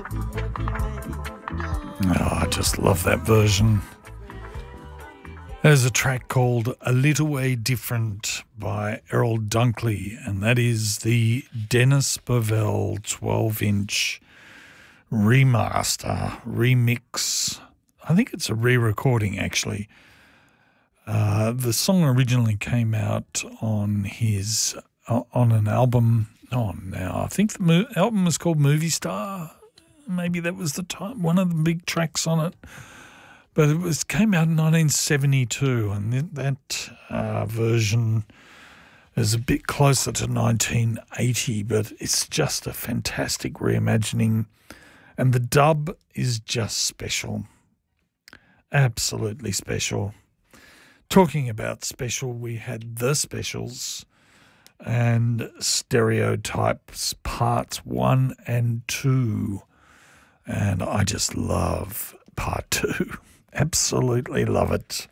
Oh, I just love that version. There's a track called A Little Way Different by Errol Dunkley, and that is the Dennis Bovell 12-inch remaster, remix. I think it's a re-recording, actually. The song originally came out on an album. Oh, now I think the album was called Movie Star. Maybe that was the time, one of the big tracks on it. But it came out in 1972, and that version is a bit closer to 1980, but it's just a fantastic reimagining. And the dub is just special. Absolutely special. Talking about special, we had The Specials and Stereotypes Parts 1 and 2. And I just love Part 2. Absolutely love it.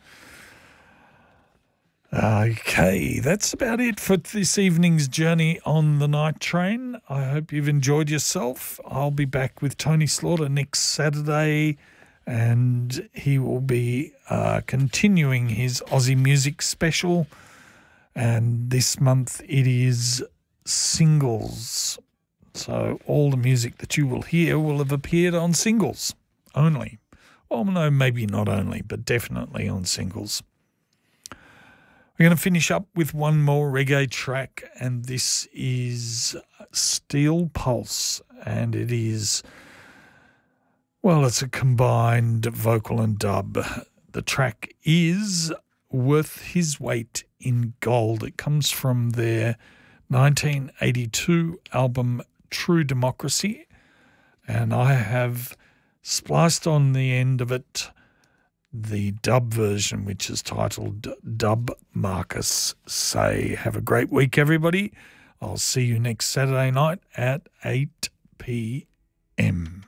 Okay, that's about it for this evening's journey on the night train. I hope you've enjoyed yourself. I'll be back with Tony Slaughter next Saturday, and he will be continuing his Aussie music special. And this month it is singles. So all the music that you will hear will have appeared on singles only. Well, no, maybe not only, but definitely on singles. We're going to finish up with one more reggae track, and this is Steel Pulse, and it is, well, it's a combined vocal and dub. The track is Worth His Weight in Gold. It comes from their 1982 album True Democracy, and I have spliced on the end of it the dub version, which is titled Dub Marcus Say. Have a great week, everybody. I'll see you next Saturday night at 8 p.m.